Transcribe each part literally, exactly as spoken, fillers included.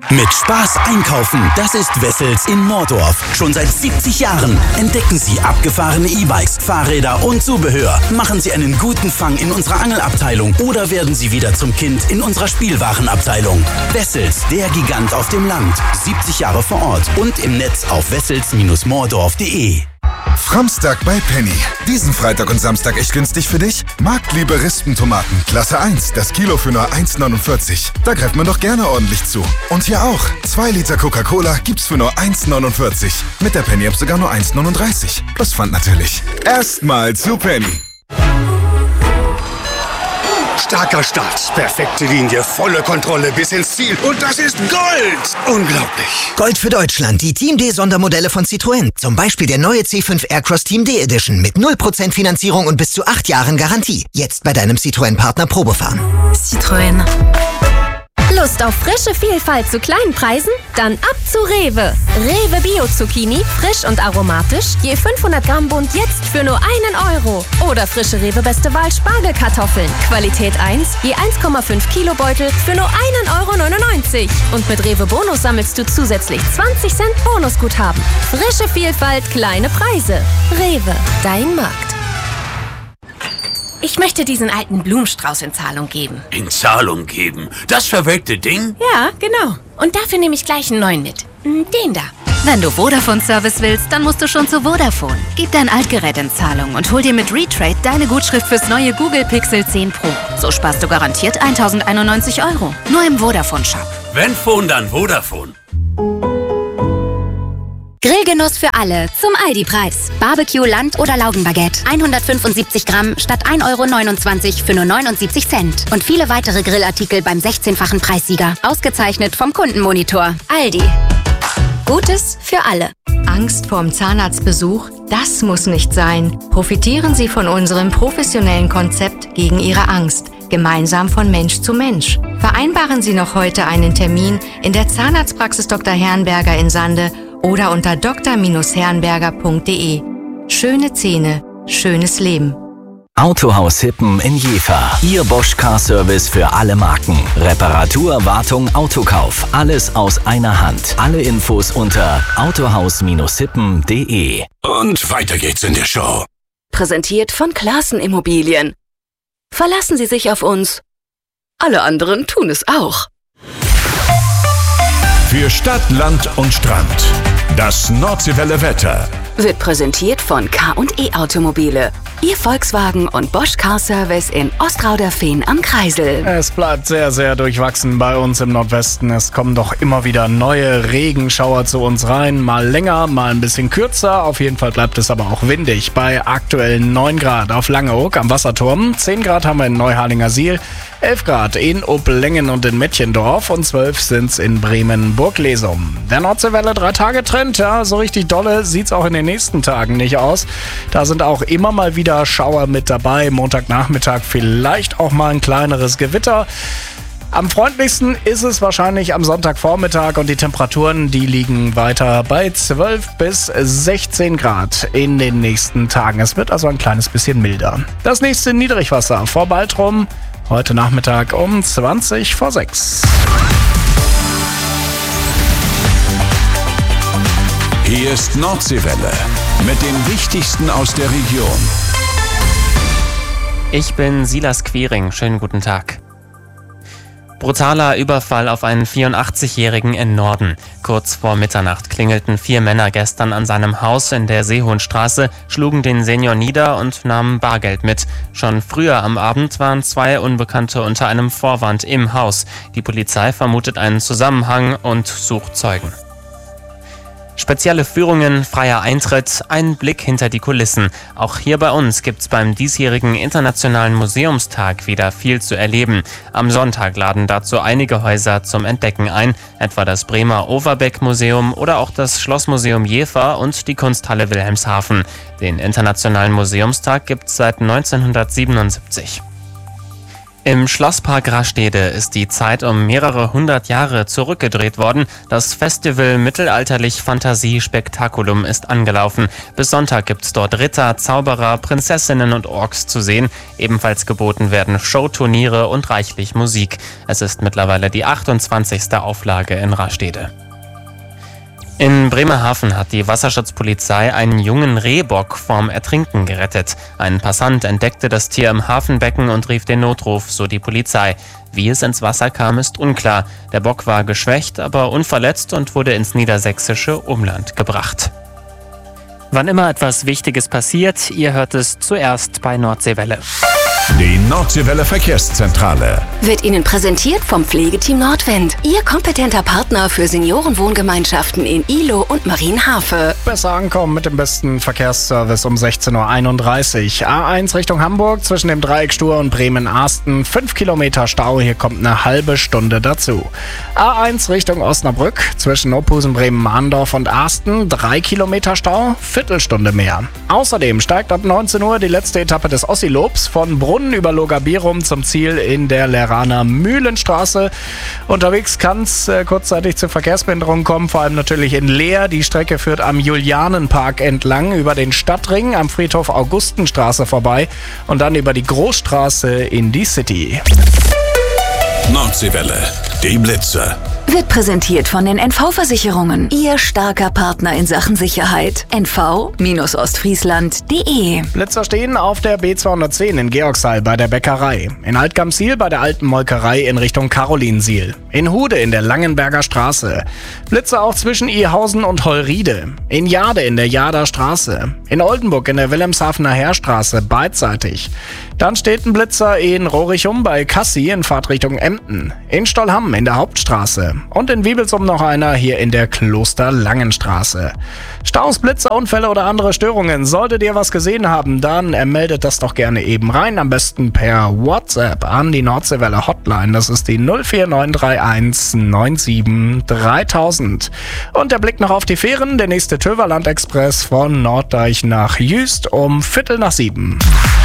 Mit Spaß einkaufen, das ist Wessels in Mordorf. Schon seit siebzig Jahren entdecken Sie abgefahrene E-Bikes, Fahrräder und Zubehör. Machen Sie einen guten Fang in unserer Angelabteilung oder werden Sie wieder zum Kind in unserer Spielwarenabteilung. Wessels, der Gigant auf dem Land. siebzig Jahre vor Ort und im Netz auf wessels Bindestrich mordorf punkt de. Framstag bei Penny. Diesen Freitag und Samstag echt günstig für dich? Marktliebe Rispentomaten, Klasse eins, das Kilo für nur eins neunundvierzig. Da greift man doch gerne ordentlich zu. Und hier auch, zwei Liter Coca-Cola gibt's für nur eins neunundvierzig. Mit der Penny-App sogar nur eins neununddreißig. Plus Pfand natürlich. Erstmal zu Penny. Starker Start, perfekte Linie, volle Kontrolle bis ins Ziel. Und das ist Gold! Unglaublich. Gold für Deutschland, die Team D Sondermodelle von Citroën. Zum Beispiel der neue C fünf Aircross Team D Edition mit null Prozent Finanzierung und bis zu acht Jahren Garantie. Jetzt bei deinem Citroën-Partner Probefahren. Citroën. Lust auf frische Vielfalt zu kleinen Preisen? Dann ab zu Rewe. Rewe Bio Zucchini, frisch und aromatisch, je fünfhundert Gramm Bund jetzt für nur einen Euro. Oder frische Rewe Beste Wahl Spargelkartoffeln, Qualität eins, je eins Komma fünf Kilo Beutel für nur einen Euro neunundneunzig. Und mit Rewe Bonus sammelst du zusätzlich zwanzig Cent Bonusguthaben. Frische Vielfalt, kleine Preise. Rewe, dein Markt. Ich möchte diesen alten Blumenstrauß in Zahlung geben. In Zahlung geben? Das verwelkte Ding? Ja, genau. Und dafür nehme ich gleich einen neuen mit. Den da. Wenn du Vodafone-Service willst, dann musst du schon zu Vodafone. Gib dein Altgerät in Zahlung und hol dir mit Retrade deine Gutschrift fürs neue Google Pixel zehn Pro. So sparst du garantiert tausendeinundneunzig Euro. Nur im Vodafone-Shop. Wenn Phone, dann Vodafone. Grillgenuss für alle zum Aldi-Preis. Barbecue, Land- oder Laugenbaguette. hundertfünfundsiebzig Gramm statt ein Euro neunundzwanzig für nur neunundsiebzig Cent. Und viele weitere Grillartikel beim sechzehnfachen Preissieger. Ausgezeichnet vom Kundenmonitor. Aldi. Gutes für alle. Angst vorm Zahnarztbesuch? Das muss nicht sein. Profitieren Sie von unserem professionellen Konzept gegen Ihre Angst. Gemeinsam von Mensch zu Mensch. Vereinbaren Sie noch heute einen Termin in der Zahnarztpraxis Doktor Herrenberger in Sande oder unter d r herrenberger punkt de. Schöne Zähne, schönes Leben. Autohaus Hippen in Jever. Ihr Bosch Car Service für alle Marken. Reparatur, Wartung, Autokauf. Alles aus einer Hand. Alle Infos unter autohaus hippen punkt de. Und weiter geht's in der Show. Präsentiert von Classen Immobilien. Verlassen Sie sich auf uns. Alle anderen tun es auch. Für Stadt, Land und Strand. Das Nordseewelle Wetter wird präsentiert von K und E Automobile. Ihr Volkswagen und Bosch Car Service in Ostrauderfehn am Kreisel. Es bleibt sehr, sehr durchwachsen bei uns im Nordwesten. Es kommen doch immer wieder neue Regenschauer zu uns rein. Mal länger, mal ein bisschen kürzer. Auf jeden Fall bleibt es aber auch windig. Bei aktuell neun Grad auf Langeoog am Wasserturm. zehn Grad haben wir in Neuharlingersiel. elf Grad in Oblingen und in Mettchendorf und zwölf sind's in Bremen-Burglesum. Der Nordseewelle drei Tage Trend, ja, so richtig dolle sieht's auch in den nächsten Tagen nicht aus. Da sind auch immer mal wieder Schauer mit dabei. Montagnachmittag vielleicht auch mal ein kleineres Gewitter. Am freundlichsten ist es wahrscheinlich am Sonntagvormittag und die Temperaturen, die liegen weiter bei zwölf bis sechzehn Grad in den nächsten Tagen. Es wird also ein kleines bisschen milder. Das nächste Niedrigwasser vor Baltrum. Heute Nachmittag um zwanzig vor sechs. Hier ist Nordseewelle mit dem Wichtigsten aus der Region. Ich bin Silas Quiring. Schönen guten Tag. Brutaler Überfall auf einen vierundachtzigjährigen in Norden. Kurz vor Mitternacht klingelten vier Männer gestern an seinem Haus in der Seehohenstraße, schlugen den Senior nieder und nahmen Bargeld mit. Schon früher am Abend waren zwei Unbekannte unter einem Vorwand im Haus. Die Polizei vermutet einen Zusammenhang und sucht Zeugen. Spezielle Führungen, freier Eintritt, ein Blick hinter die Kulissen. Auch hier bei uns gibt's beim diesjährigen Internationalen Museumstag wieder viel zu erleben. Am Sonntag laden dazu einige Häuser zum Entdecken ein, etwa das Bremer Overbeck-Museum oder auch das Schlossmuseum Jever und die Kunsthalle Wilhelmshaven. Den Internationalen Museumstag gibt's seit neunzehnhundertsiebenundsiebzig. Im Schlosspark Rastede ist die Zeit um mehrere hundert Jahre zurückgedreht worden. Das Festival Mittelalterlich Fantasie Spektakulum ist angelaufen. Bis Sonntag gibt's dort Ritter, Zauberer, Prinzessinnen und Orks zu sehen. Ebenfalls geboten werden Showturniere und reichlich Musik. Es ist mittlerweile die achtundzwanzigste Auflage in Rastede. In Bremerhaven hat die Wasserschutzpolizei einen jungen Rehbock vorm Ertrinken gerettet. Ein Passant entdeckte das Tier im Hafenbecken und rief den Notruf, so die Polizei. Wie es ins Wasser kam, ist unklar. Der Bock war geschwächt, aber unverletzt und wurde ins niedersächsische Umland gebracht. Wann immer etwas Wichtiges passiert, ihr hört es zuerst bei Nordseewelle. Die Nordseewelle Verkehrszentrale wird Ihnen präsentiert vom Pflegeteam Nordwind. Ihr kompetenter Partner für Seniorenwohngemeinschaften in Ihlow und Marienhafe. Besser ankommen mit dem besten Verkehrsservice um sechzehn Uhr einunddreißig. A eins Richtung Hamburg zwischen dem Dreieck Stur und Bremen-Arsten. fünf Kilometer Stau, hier kommt eine halbe Stunde dazu. A eins Richtung Osnabrück zwischen Opusen, Bremen-Mahndorf und Arsten. drei Kilometer Stau, Viertelstunde mehr. Außerdem steigt ab neunzehn Uhr die letzte Etappe des Ossilobs von Brunnen über Logabirum zum Ziel in der Leraner Mühlenstraße. Unterwegs kann es äh, kurzzeitig zu Verkehrsbehinderungen kommen, vor allem natürlich in Leer. Die Strecke führt am Julianenpark entlang, über den Stadtring, am Friedhof Augustenstraße vorbei und dann über die Großstraße in die City. Nordseewelle, die Blitze. Wird präsentiert von den N V-Versicherungen. Ihr starker Partner in Sachen Sicherheit. N V Ostfriesland Punkt de. Blitzer stehen auf der B zweihundertzehn in Georgshall bei der Bäckerei. In Altgamsiel bei der alten Molkerei in Richtung Karolinsiel. In Hude in der Langenberger Straße. Blitzer auch zwischen Ihausen und Holriede. In Jade in der Jader Straße. In Oldenburg in der Wilhelmshavener Heerstraße beidseitig. Dann steht ein Blitzer in Rohrichum bei Kassi in Fahrtrichtung Emden. In Stollham in der Hauptstraße. Und in Wiebelsum noch einer hier in der Klosterlangenstraße. Staus, Blitzer, Unfälle oder andere Störungen. Solltet ihr was gesehen haben, dann meldet das doch gerne eben rein. Am besten per WhatsApp an die Nordseewelle Hotline. Das ist die null vier neun drei eins neun sieben dreitausend. Und der Blick noch auf die Fähren. Der nächste Töverland Express von Norddeich nach Jüst um Viertel nach sieben.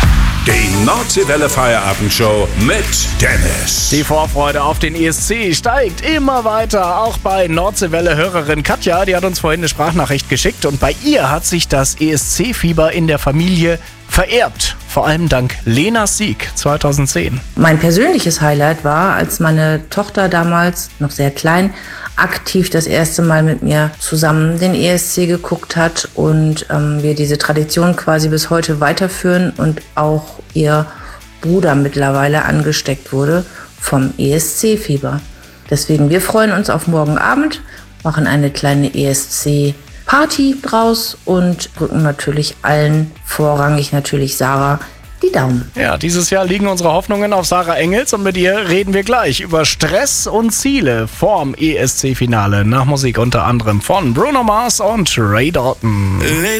Die Nordseewelle Feierabendshow mit Dennis. Die Vorfreude auf den E S C steigt immer weiter. Auch bei Nordseewelle-Hörerin Katja, die hat uns vorhin eine Sprachnachricht geschickt. Und bei ihr hat sich das E S C-Fieber in der Familie vererbt. Vor allem dank Lenas Sieg zweitausendzehn. Mein persönliches Highlight war, als meine Tochter damals, noch sehr klein, aktiv das erste Mal mit mir zusammen den E S C geguckt hat und ähm, wir diese Tradition quasi bis heute weiterführen und auch ihr Bruder mittlerweile angesteckt wurde vom E S C-Fieber. Deswegen, wir freuen uns auf morgen Abend, machen eine kleine E S C-Party draus und drücken natürlich allen, vorrangig natürlich Sarah, die Daumen. Ja, dieses Jahr liegen unsere Hoffnungen auf Sarah Engels und mit ihr reden wir gleich über Stress und Ziele vorm E S C-Finale. Nach Musik unter anderem von Bruno Mars und Ray Dalton.